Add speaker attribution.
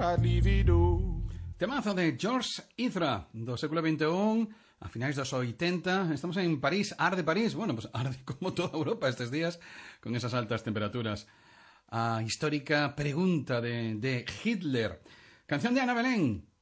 Speaker 1: Temazo de George Ezra do século XXI, a finais dos 80. Estamos en París, arde París. Bueno, pues arde como toda Europa estes días, con esas altas temperaturas. A histórica pregunta de Hitler. Canción de Ana Belén.